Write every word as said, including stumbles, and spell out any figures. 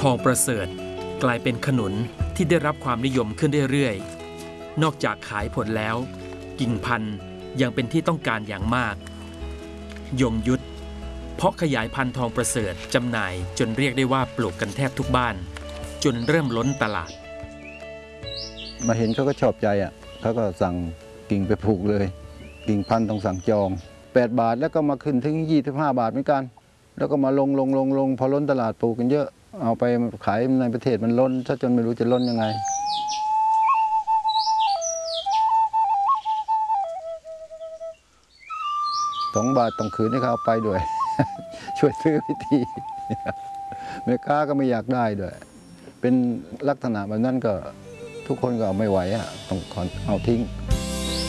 องประเสริฐกลายเป็นขนุนที่ได้รับความนิยมขึ้นเรื่อยๆนอกจากขายผลแล้วกิ่งพันธุ์ยังเป็นที่ต้องการอย่างมากยงยุทธเพาะขยายพันธุ์ทองประเสริฐจำหน่ายจนเรียกได้ว่าปลูกกันแทบทุกบ้านจนเริ่มล้นตลาดมาเห็นเขาก็ชอบใจอ่ะเขาก็สั่งกิ่งไปปลูกเลยกิ่งพันธุ์ต้องสั่งจองแปดบาทแล้วก็มาขึ้นถึงยี่สิบห้าบาทเหมือนกันแล้วก็มาลงลงลงลงพอล้นตลาดปลูกกันเยอะเอาไปขายในประเทศมันล้นถ้าจนไม่รู้จะล้นยังไงสองบาทต้องคืนให้เขาเอาไปด้วย ช่วยซื้อพิธีแม่ค้าก็ไม่อยากได้ด้วยเป็นลักษณะแบบนั้นก็ทุกคนก็เอาไม่ไหวอ่ะต้องเอาทิ้ง